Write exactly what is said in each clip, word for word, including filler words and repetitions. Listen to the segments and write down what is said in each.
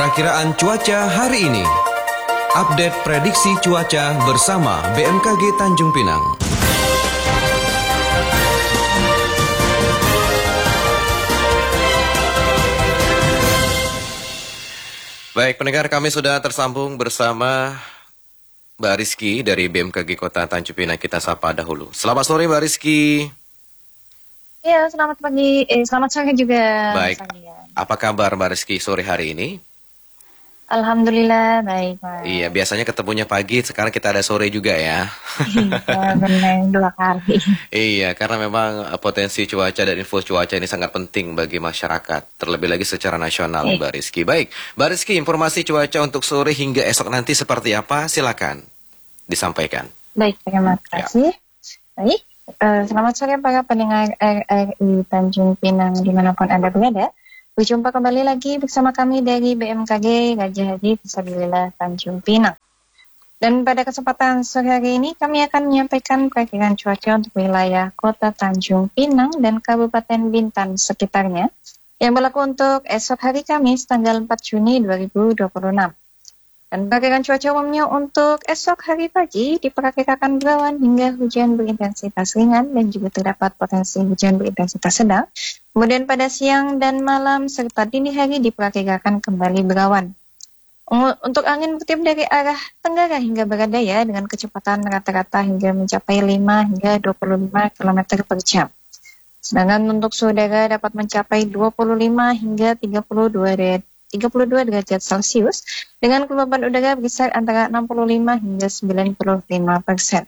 Perakiraan cuaca hari ini. Update prediksi cuaca bersama B M K G Tanjung Pinang. Baik, pendengar, kami sudah tersambung bersama Mbak Rizky dari B M K G Kota Tanjung Pinang. Kita sapa dahulu. Selamat sore Mbak Rizky. Iya, selamat pagi. Eh, selamat sore juga. Baik. Apa kabar Mbak Rizky sore hari ini? Alhamdulillah baik, Mas. Iya, biasanya ketemunya pagi, sekarang kita ada sore juga ya. Iya, benar, dua kali. Iya, karena memang potensi cuaca dan info cuaca ini sangat penting bagi masyarakat, terlebih lagi secara nasional, eh. Mbak Rizky. Baik, Mbak Rizky, informasi cuaca untuk sore hingga esok nanti seperti apa? Silakan disampaikan. Baik, terima kasih. Ya. Baik, uh, selamat sore para pendengar R R I Tanjung Pinang dimanapun Anda berada. Berjumpa kembali lagi bersama kami dari B M K G Gajah Hadi Fisabilillah Tanjung Pinang. Dan pada kesempatan sore hari ini kami akan menyampaikan perakiraan cuaca untuk wilayah Kota Tanjung Pinang dan Kabupaten Bintan sekitarnya yang berlaku untuk esok hari Kamis tanggal empat Juni dua ribu dua puluh enam. Dan perakiraan cuaca umumnya untuk esok hari pagi diperkirakan berawan hingga hujan berintensitas ringan dan juga terdapat potensi hujan berintensitas sedang. Kemudian pada siang dan malam serta dini hari diperkirakan kembali berawan. Untuk angin bertiup dari arah tenggara hingga barat daya dengan kecepatan rata-rata hingga mencapai lima hingga dua puluh lima kilometer per jam. Sedangkan untuk suhu udara dapat mencapai dua puluh lima hingga tiga puluh dua derajat Celcius dengan kelembaban udara berkisar antara enam puluh lima hingga sembilan puluh lima persen.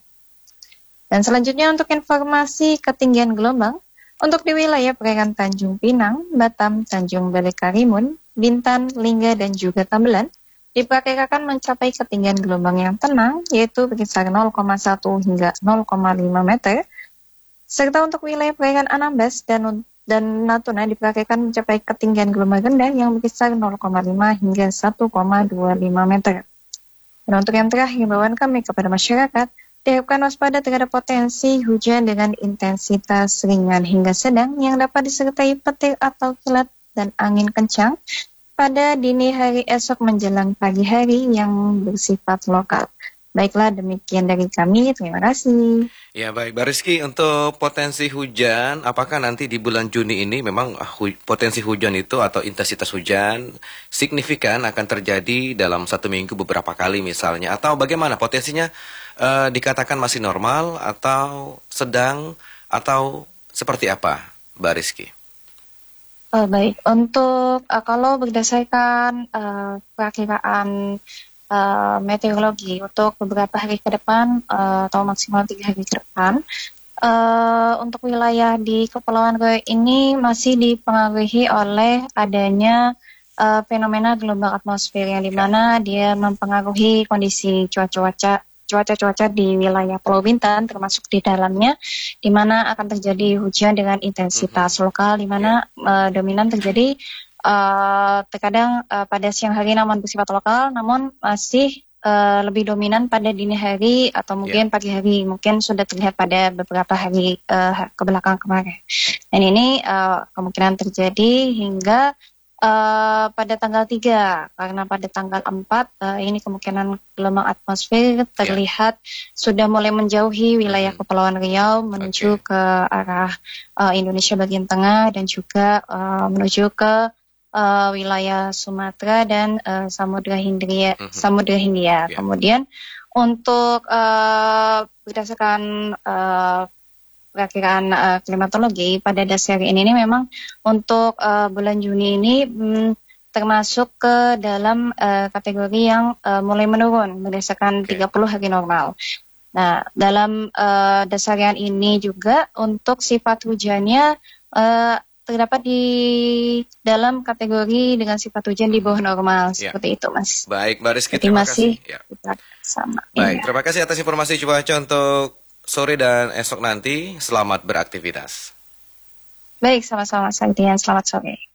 Dan selanjutnya untuk informasi ketinggian gelombang untuk di wilayah perairan Tanjung Pinang, Batam, Tanjung Balai Karimun, Bintan, Lingga dan juga Tambelan diperkirakan mencapai ketinggian gelombang yang tenang yaitu berkisar nol koma satu hingga nol koma lima meter. Serta untuk wilayah perairan Anambas dan dan Natuna diperkirakan mencapai ketinggian gelombang rendah yang berkisar nol koma lima hingga satu koma dua lima meter. Dan untuk yang terakhir, himbauan kami kepada masyarakat diharapkan waspada terhadap potensi hujan dengan intensitas ringan hingga sedang yang dapat disertai petir atau kilat dan angin kencang pada dini hari esok menjelang pagi hari yang bersifat lokal. Baiklah, demikian dari kami. Terima kasih. Ya, baik, Mbak Rizky, untuk potensi hujan, apakah nanti di bulan Juni ini memang hu- potensi hujan itu atau intensitas hujan signifikan akan terjadi dalam satu minggu beberapa kali misalnya? Atau bagaimana potensinya uh, dikatakan masih normal atau sedang atau seperti apa, Mbak Rizky? Uh, baik, untuk uh, kalau berdasarkan uh, perakiraan Uh, meteorologi untuk beberapa hari ke depan uh, atau maksimal tiga hari ke depan uh, untuk wilayah di Kepulauan Riau ini masih dipengaruhi oleh adanya uh, fenomena gelombang atmosfer yang dimana dia mempengaruhi kondisi cuaca-cuaca cuaca-cuaca di wilayah Pulau Bintan termasuk di dalamnya di mana akan terjadi hujan dengan intensitas mm-hmm. lokal di mana uh, dominan terjadi Uh, terkadang uh, pada siang hari namun bersifat lokal, namun masih uh, lebih dominan pada dini hari atau mungkin yeah. pagi hari, mungkin sudah terlihat pada beberapa hari uh, kebelakang kemarin. Dan ini uh, kemungkinan terjadi hingga uh, pada tanggal tiga, karena pada tanggal empat uh, ini kemungkinan gelombang atmosfer terlihat yeah. sudah mulai menjauhi wilayah hmm. Kepulauan Riau menuju okay. ke arah uh, Indonesia bagian tengah dan juga uh, menuju ke Uh, wilayah Sumatera dan uh, Samudra Hindia, mm-hmm. Samudra Hindia. Yeah. Kemudian untuk uh, berdasarkan uh, perakiraan uh, klimatologi pada dasar ini, ini memang untuk uh, bulan Juni ini mm, termasuk ke dalam uh, kategori yang uh, mulai menurun berdasarkan okay. tiga puluh hari normal. Nah, dalam uh, dasarian ini juga untuk sifat hujannya uh, terdapat di dalam kategori dengan sifat hujan di bawah normal ya. Seperti itu, Mas. Baik, Mbak Rizky, terima kasih. Ya. Sama. Baik, ya. Terima kasih atas informasi cuaca untuk sore dan esok nanti. Selamat beraktivitas. Baik, sama-sama. Selamat sore.